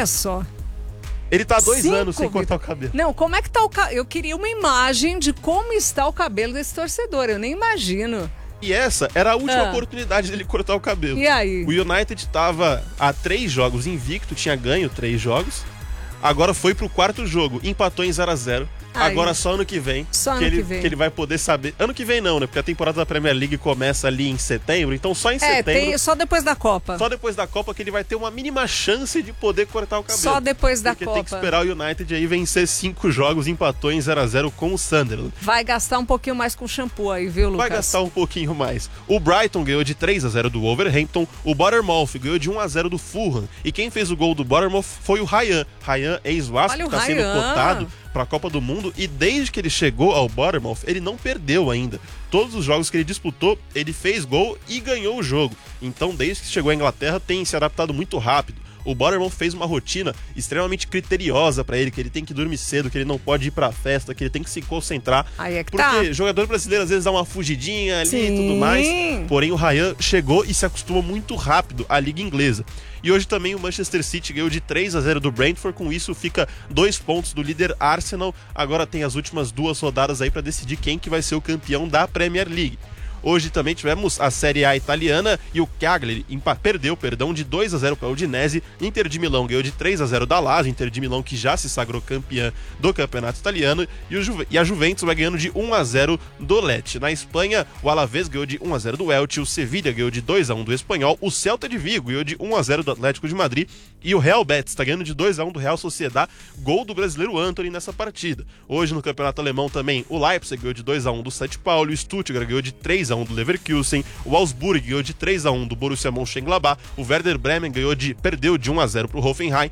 Olha só. Ele tá há 2 anos sem Vitor. cortar o cabelo. Não, como é que tá o cabelo? Eu queria uma imagem de como está o cabelo desse torcedor. Eu nem imagino. E essa era a última oportunidade dele cortar o cabelo. E aí? O United tava a 3 jogos invicto, tinha ganho 3 jogos. Agora foi pro 4º jogo, empatou em 0-0. Agora só ano que vem, Só que ano que vem. ele vai poder saber. Ano que vem não, né? Porque a temporada da Premier League começa ali em setembro, então só em setembro. Só depois da Copa. Só depois da Copa que ele vai ter uma mínima chance de poder cortar o cabelo. Só depois da porque Copa. tem que esperar o United aí vencer 5 jogos, empatou em 0-0 com o Sunderland. Vai gastar um pouquinho mais com shampoo aí, viu, Lucas? Vai gastar um pouquinho mais. O Brighton ganhou de 3-0 do Wolverhampton, o Bournemouth ganhou de 1-0 do Fulham, e quem fez o gol do Bournemouth foi o Ryan. Ryan, ex-Wasp, que está sendo cotado para a Copa do Mundo, e desde que ele chegou ao Bournemouth, ele não perdeu ainda. Todos os jogos que ele disputou, ele fez gol e ganhou o jogo. Então, desde que chegou à Inglaterra, tem se adaptado muito rápido. O Bournemouth fez uma rotina extremamente criteriosa pra ele, que ele tem que dormir cedo, que ele não pode ir pra festa, que ele tem que se concentrar. Aí é que porque jogador brasileiro às vezes dá uma fugidinha ali e tudo mais. Porém, o Ryan chegou e se acostumou muito rápido à Liga Inglesa. E hoje também o Manchester City ganhou de 3-0 do Brentford, com isso fica 2 pontos do líder Arsenal. Agora tem as últimas 2 rodadas aí pra decidir quem que vai ser o campeão da Premier League. Hoje também tivemos a Série A italiana e o Cagliari perdeu de 2-0 para o Udinese. Inter de Milão ganhou de 3-0 da Lazio, Inter de Milão que já se sagrou campeã do campeonato italiano, e a Juventus vai ganhando de 1-0 do Lecce. Na Espanha, o Alavés ganhou de 1-0 do Elche, o Sevilla ganhou de 2-1 do Espanhol, o Celta de Vigo ganhou de 1-0 do Atlético de Madrid, e o Real Betis está ganhando de 2-1 do Real Sociedad, gol do brasileiro Antony nessa partida. Hoje no campeonato alemão também, o Leipzig ganhou de 2-1 do St. Paulo, o Stuttgart ganhou de 3-1 do Leverkusen, o Augsburg ganhou de 3-1 do Borussia Mönchengladbach, o Werder Bremen perdeu de 1-0 para o Hoffenheim,